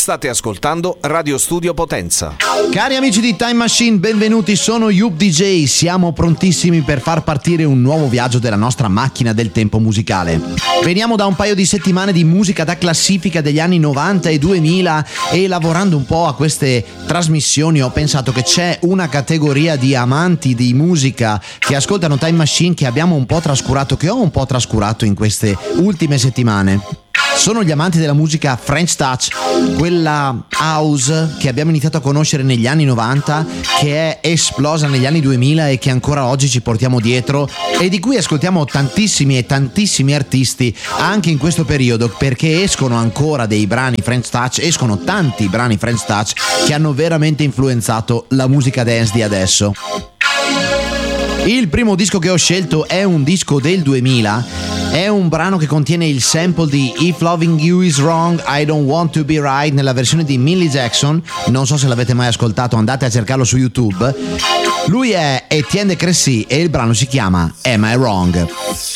State ascoltando Radio Studio Potenza. Cari amici di Time Machine, benvenuti, sono Yup DJ. Siamo prontissimi per far partire un nuovo viaggio della nostra macchina del tempo musicale. Veniamo da un paio di settimane di musica da classifica degli anni 90 e 2000 e lavorando un po' a queste trasmissioni ho pensato che c'è una categoria di amanti di musica che ascoltano Time Machine che abbiamo un po' trascurato, che ho un po' trascurato in queste ultime settimane. Sono gli amanti della musica French Touch, quella house che abbiamo iniziato a conoscere negli anni 90, che è esplosa negli anni 2000 e che ancora oggi ci portiamo dietro e di cui ascoltiamo tantissimi e tantissimi artisti anche in questo periodo, perché escono ancora dei brani French Touch, escono tanti brani French Touch che hanno veramente influenzato la musica dance di adesso. Il primo disco che ho scelto è un disco del 2000. È un brano che contiene il sample di If Loving You Is Wrong, I Don't Want To Be Right nella versione di Millie Jackson. Non so se l'avete mai ascoltato, andate a cercarlo su YouTube. Lui è Etienne de Crécy e il brano si chiama Am I Wrong?